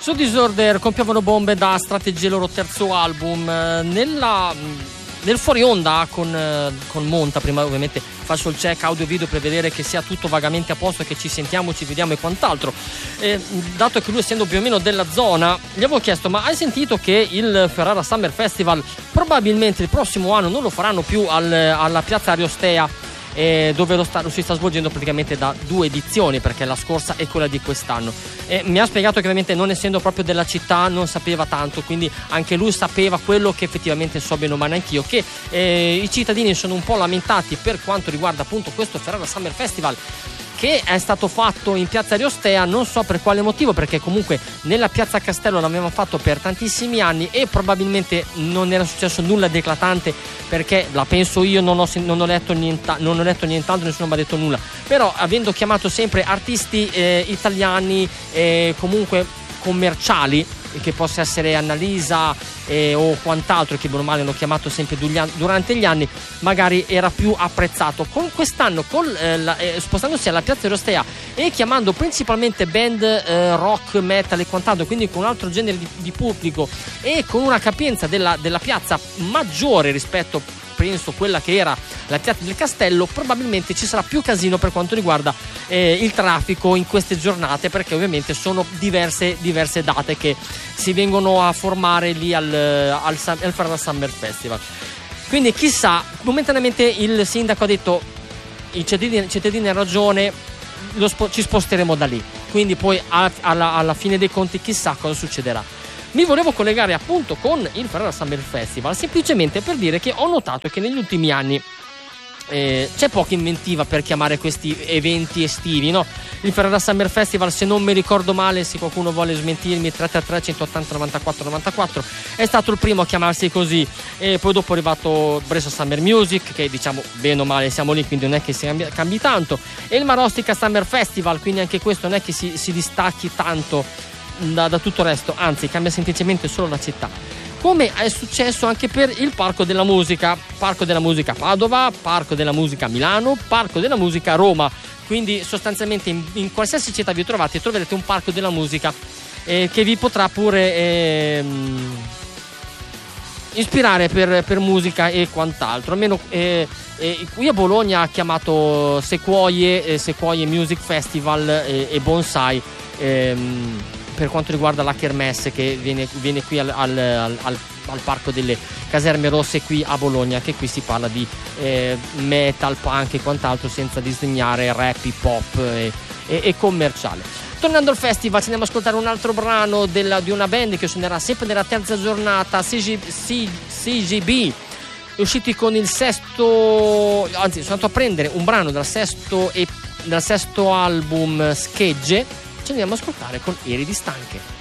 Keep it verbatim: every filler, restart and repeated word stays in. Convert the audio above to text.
Su Disorder compiavano bombe da Strategie, loro terzo album. Nella, nel fuori onda con, con Monta, prima ovviamente faccio il check audio video per vedere che sia tutto vagamente a posto, che ci sentiamo, ci vediamo e quant'altro. Eh, dato che lui, essendo più o meno della zona, gli avevo chiesto: ma hai sentito che il Ferrara Summer Festival probabilmente il prossimo anno non lo faranno più al, alla piazza Ariostea, Eh, dove lo, sta, lo si sta svolgendo praticamente da due edizioni, perché la scorsa è quella di quest'anno. E mi ha spiegato che ovviamente, non essendo proprio della città, non sapeva tanto, quindi anche lui sapeva quello che effettivamente so bene o male anch'io, che eh, i cittadini sono un po' lamentati per quanto riguarda appunto questo Ferrara Summer Festival, che è stato fatto in piazza Ariostea, non so per quale motivo, perché comunque nella piazza Castello l'avevamo fatto per tantissimi anni e probabilmente non era successo nulla di eclatante, perché la penso io, non ho, non ho letto nienta, non ho letto nient'altro, nessuno mi ha detto nulla. Però avendo chiamato sempre artisti eh, italiani, eh, comunque commerciali, che possa essere Annalisa eh, o quant'altro, che bene o male hanno chiamato sempre durante gli anni, magari era più apprezzato. Con quest'anno con, eh, la, eh, spostandosi alla piazza Ariostea e chiamando principalmente band eh, rock, metal e quant'altro, quindi con un altro genere di, di pubblico e con una capienza della, della piazza maggiore rispetto, penso, quella che era la piazza del Castello, probabilmente ci sarà più casino per quanto riguarda eh, il traffico in queste giornate, perché ovviamente sono diverse, diverse date che si vengono a formare lì al, al, al Ferrara Summer Festival. Quindi chissà, momentaneamente il sindaco ha detto: i cittadini, cittadini hanno ragione, lo spo- ci sposteremo da lì, quindi poi a, alla, alla fine dei conti chissà cosa succederà. Mi volevo collegare appunto con il Ferrara Summer Festival semplicemente per dire che ho notato che negli ultimi anni eh, c'è poca inventiva per chiamare questi eventi estivi, no? Il Ferrara Summer Festival, se non mi ricordo male, se qualcuno vuole smentirmi, tre tre tre centottanta novantaquattro novantaquattro, è stato il primo a chiamarsi così, e poi dopo è arrivato Brescia Summer Music, che diciamo bene o male siamo lì, quindi non è che si cambi, cambi tanto, e il Marostica Summer Festival, quindi anche questo non è che si, si distacchi tanto Da, da tutto il resto, anzi cambia semplicemente solo la città, come è successo anche per il Parco della Musica, Parco della Musica Padova, Parco della Musica Milano, Parco della Musica Roma. Quindi sostanzialmente in, in qualsiasi città vi trovate troverete un Parco della Musica eh, che vi potrà pure eh, ispirare per, per musica e quant'altro. Almeno eh, eh, qui a Bologna ha chiamato Sequoie, eh, Sequoie Music Festival eh, e Bonsai, ehm, per quanto riguarda la kermesse che viene, viene qui al, al, al, al Parco delle Caserme Rosse qui a Bologna, che qui si parla di eh, metal, punk e quant'altro, senza disdegnare rap, hip hop e, e, e commerciale. Tornando al festival, ci andiamo ad ascoltare un altro brano della, di una band che suonerà sempre nella terza giornata, C G, C, C G B, usciti con il sesto, anzi sono andato a prendere un brano dal sesto, e, dal sesto album Schegge. Ci andiamo ad ascoltare con Eridi Stanche.